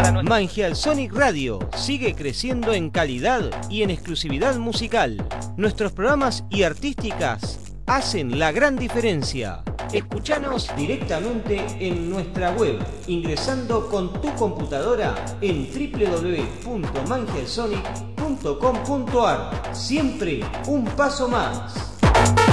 Mangial Sonic Radio sigue creciendo en calidad y en exclusividad musical. Nuestros programas y artísticas hacen la gran diferencia. Escuchanos directamente en nuestra web, ingresando con tu computadora en www.mangialsonic.com.ar. Siempre un paso más.